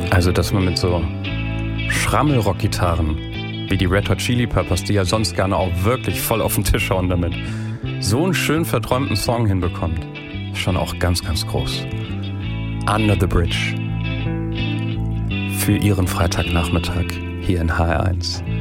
Also, dass man mit so Schrammelrock-Gitarren wie die Red Hot Chili Peppers, die ja sonst gerne auch wirklich voll auf den Tisch hauen damit, so einen schön verträumten Song hinbekommt, schon auch ganz, ganz groß. Under the Bridge. Für Ihren Freitagnachmittag hier in HR1.